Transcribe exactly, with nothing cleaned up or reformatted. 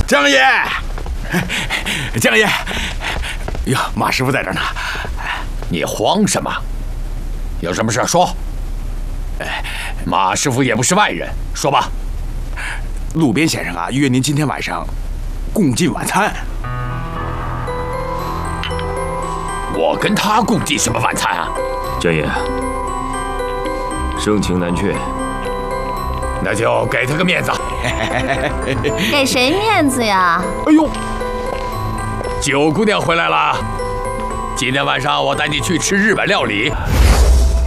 江爷，江爷，哟，马师傅在这儿呢。 你慌什么？有什么事说。马师傅也不是外人，说吧。 路边先生啊，约您今天晚上共进晚餐。 我跟他共进什么晚餐啊？ 江爷，盛情难却。 那就给他个面子。 给谁面子呀？ 哎呦， 九姑娘回来了，今天晚上我带你去吃日本料理。